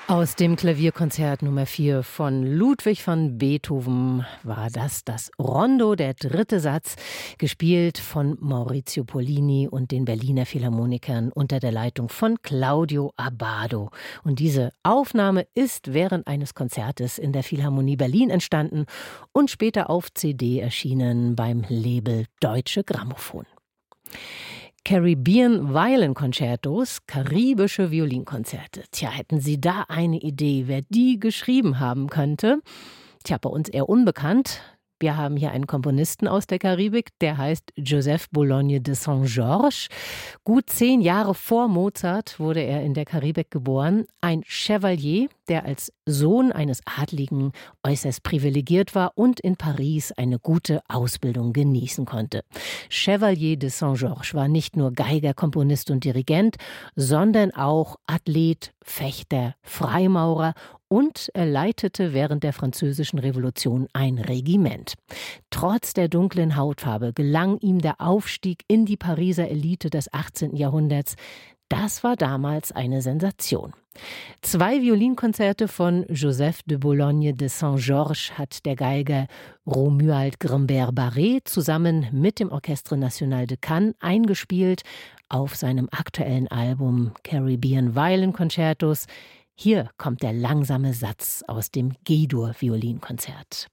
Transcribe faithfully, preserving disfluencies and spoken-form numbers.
Aus dem Klavierkonzert Nummer vier von Ludwig van Beethoven war das das Rondo, der dritte Satz, gespielt von Maurizio Pollini und den Berliner Philharmonikern unter der Leitung von Claudio Abbado. Und diese Aufnahme ist während eines Konzertes in der Philharmonie Berlin entstanden und später auf C D erschienen beim Label Deutsche Grammophon. Caribbean Violin Concertos, karibische Violinkonzerte. Tja, hätten Sie da eine Idee, wer die geschrieben haben könnte? Tja, bei uns eher unbekannt. Wir haben hier einen Komponisten aus der Karibik, der heißt Joseph Boulogne de Saint-Georges. Gut zehn Jahre vor Mozart wurde er in der Karibik geboren. Ein Chevalier, der als Sohn eines Adligen äußerst privilegiert war und in Paris eine gute Ausbildung genießen konnte. Chevalier de Saint-Georges war nicht nur Geiger, Komponist und Dirigent, sondern auch Athlet, Fechter, Freimaurer und er leitete während der Französischen Revolution ein Regiment. Trotz der dunklen Hautfarbe gelang ihm der Aufstieg in die Pariser Elite des achtzehnten Jahrhunderts. Das war damals eine Sensation. Zwei Violinkonzerte von Joseph de Boulogne de Saint-Georges hat der Geiger Romuald Grimbert-Barré zusammen mit dem Orchestre National de Cannes eingespielt auf seinem aktuellen Album Caribbean Violin Concertos. Hier kommt der langsame Satz aus dem G-Dur-Violinkonzert.